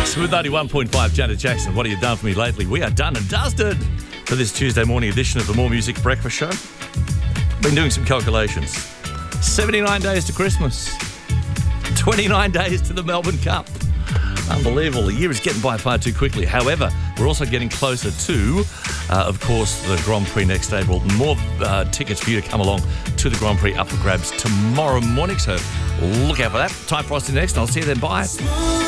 Smooth 91.5, Janet Jackson. What have you done for me lately? We are done and dusted for this Tuesday morning edition of the More Music Breakfast Show. Been doing some calculations. 79 days to Christmas. 29 days to the Melbourne Cup. Unbelievable. The year is getting by far too quickly. However, we're also getting closer to, of course, the Grand Prix next April. More tickets for you to come along to the Grand Prix up for grabs tomorrow morning. So look out for that. Time for us to next, and I'll see you then. Bye.